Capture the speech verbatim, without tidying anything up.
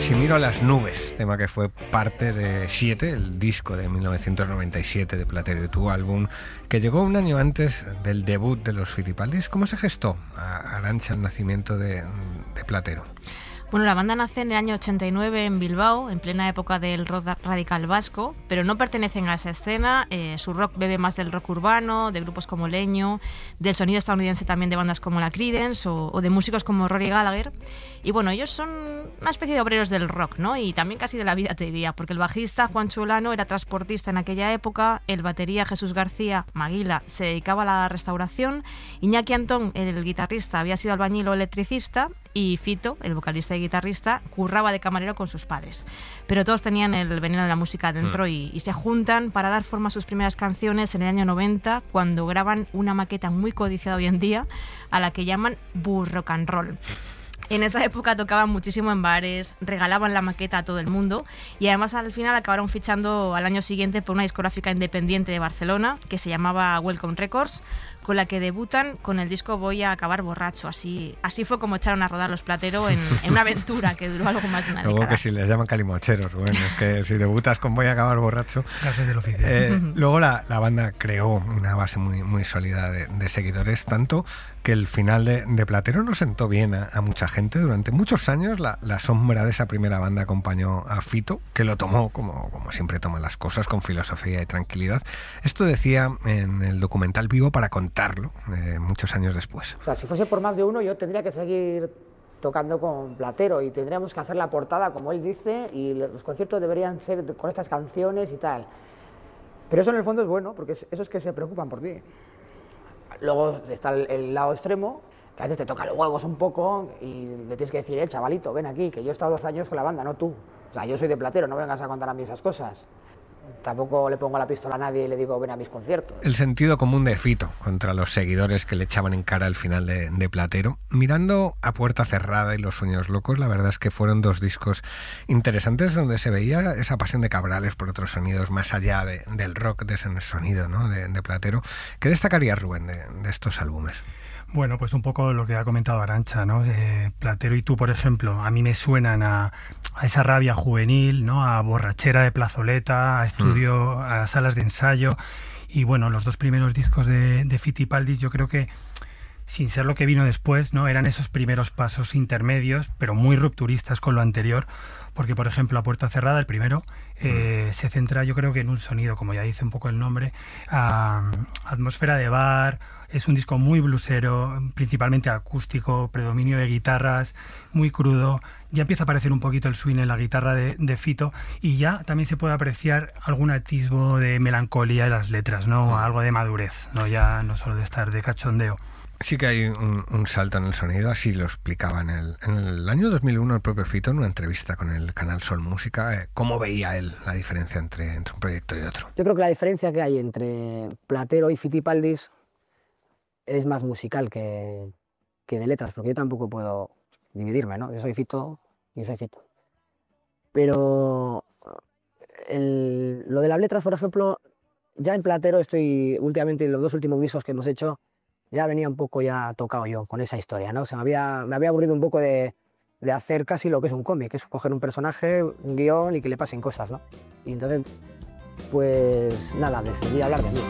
Si miro a las nubes, tema que fue parte de Siete, el disco de mil novecientos noventa y siete de Platero, tu álbum, que llegó un año antes del debut de los Fitipaldis. ¿Cómo se gestó, Arantxa, el nacimiento de, de Platero? Bueno, la banda nace en el año ochenta y nueve en Bilbao, en plena época del rock radical vasco, pero no pertenecen a esa escena. Eh, su rock bebe más del rock urbano, de grupos como Leño, del sonido estadounidense también de bandas como la Creedence o, o de músicos como Rory Gallagher. Y bueno, ellos son una especie de obreros del rock, ¿no? Y también casi de la vida, te diría, porque el bajista Juan Chulano era transportista en aquella época, el batería Jesús García Maguila se dedicaba a la restauración, Iñaki Antón, el guitarrista, había sido albañil o electricista, y Fito, el vocalista y guitarrista, curraba de camarero con sus padres. Pero todos tenían el veneno de la música dentro mm. y, y se juntan para dar forma a sus primeras canciones en el año noventa, cuando graban una maqueta muy codiciada hoy en día, a la que llaman Bur Rock and Roll. En esa época tocaban muchísimo en bares, regalaban la maqueta a todo el mundo y además al final acabaron fichando al año siguiente por una discográfica independiente de Barcelona que se llamaba Welcome Records, con la que debutan con el disco Voy a acabar borracho. Así, así fue como echaron a rodar los Platero en, en una aventura que duró algo más de una década. Luego que si les llaman calimocheros, bueno, es que si debutas con Voy a acabar borracho... Casos del oficio. Eh, luego la, la banda creó una base muy, muy sólida de, de seguidores, tanto que el final de, de Platero no sentó bien a, a mucha gente. Durante muchos años la, la sombra de esa primera banda acompañó a Fito, que lo tomó, como, como siempre toma las cosas, con filosofía y tranquilidad. Esto decía en el documental Vivo para contarlo, eh, muchos años después. O sea, si fuese por más de uno, yo tendría que seguir tocando con Platero y tendríamos que hacer la portada como él dice y los conciertos deberían ser con estas canciones y tal. Pero eso en el fondo es bueno, porque eso es que se preocupan por ti. Luego está el, el lado extremo, que a veces te toca los huevos un poco y le tienes que decir, eh, chavalito, ven aquí, que yo he estado doce años con la banda, no tú. O sea, yo soy de Platero, no vengas a contar a mí esas cosas. Tampoco le pongo la pistola a nadie y le digo, ven a mis conciertos. El sentido común de Fito contra los seguidores que le echaban en cara el final de, de Platero. Mirando a Puerta Cerrada y Los Sueños Locos, la verdad es que fueron dos discos interesantes donde se veía esa pasión de Cabrales por otros sonidos más allá de, del rock, de ese sonido, ¿no?, de, de Platero. ¿Qué destacaría, Rubén, de, de estos álbumes? Bueno, pues un poco lo que ha comentado Arantxa, ¿no? Eh, Platero y tú, por ejemplo, a mí me suenan a, a esa rabia juvenil, ¿no? A borrachera de plazoleta, a estudio, mm. a salas de ensayo. Y bueno, los dos primeros discos de, de Fitipaldis, yo creo que, sin ser lo que vino después, ¿no?, eran esos primeros pasos intermedios, pero muy rupturistas con lo anterior. Porque, por ejemplo, A Puerta Cerrada, el primero, eh, mm. se centra, yo creo que en un sonido, como ya dice un poco el nombre, a, atmósfera de bar. Es un disco muy blusero, principalmente acústico, predominio de guitarras, muy crudo. Ya empieza a aparecer un poquito el swing en la guitarra de, de Fito y ya también se puede apreciar algún atisbo de melancolía en las letras, ¿no? Sí. Algo de madurez, no ya no solo de estar de cachondeo. Sí que hay un, un salto en el sonido, así lo explicaba en el, en el año dos mil uno el propio Fito en una entrevista con el canal Sol Música, eh, cómo veía él la diferencia entre, entre un proyecto y otro. Yo creo que la diferencia que hay entre Platero y Fitipaldis es más musical que, que de letras, porque yo tampoco puedo dividirme, ¿no? Yo soy Fito y soy Fito. Pero el, lo de las letras, por ejemplo, ya en Platero estoy, últimamente en los dos últimos discos que hemos hecho, ya venía un poco ya tocado yo con esa historia, ¿no? O sea, me había, me había aburrido un poco de, de hacer casi lo que es un cómic, que es coger un personaje, un guión y que le pasen cosas, ¿no? Y entonces, pues nada, decidí hablar de mí.